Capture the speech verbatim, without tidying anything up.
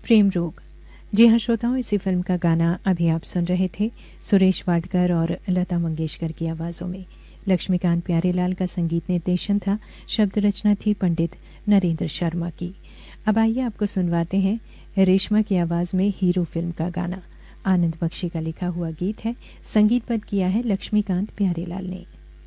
प्रेम रोग। जी हाँ श्रोताओं, इसी फिल्म का गाना अभी आप सुन रहे थे सुरेश वाडकर और लता मंगेशकर की आवाज़ों में। लक्ष्मीकांत प्यारेलाल का संगीत निर्देशन था, शब्द रचना थी पंडित नरेंद्र शर्मा की। अब आइए आपको सुनवाते हैं रेशमा की आवाज़ में हीरो फिल्म का गाना। आनंद बख्शी का लिखा हुआ गीत है, संगीतबद्ध किया है लक्ष्मीकांत प्यारेलाल ने।